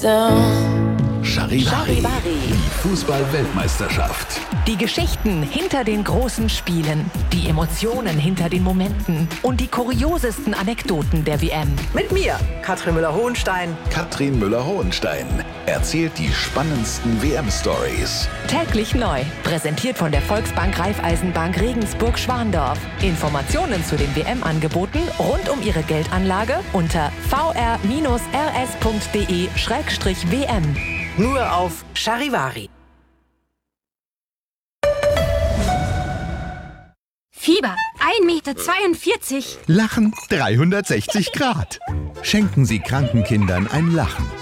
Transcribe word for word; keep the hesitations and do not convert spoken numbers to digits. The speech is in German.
Charivari, die Fußball-Weltmeisterschaft. Die Geschichten hinter den großen Spielen, die Emotionen hinter den Momenten und die kuriosesten Anekdoten der W M. Mit mir, Katrin Müller-Hohenstein. Katrin Müller-Hohenstein erzählt die spannendsten W M-Stories. Täglich neu, präsentiert von der Volksbank Raiffeisenbank Regensburg-Schwandorf. Informationen zu den W M-Angeboten rund um Ihre Geldanlage unter v r r s punkt d e schrägstrich w m. Nur auf Charivari. Fieber ein Meter zweiundvierzig. Lachen dreihundertsechzig Grad. Schenken Sie kranken Kindern ein Lachen.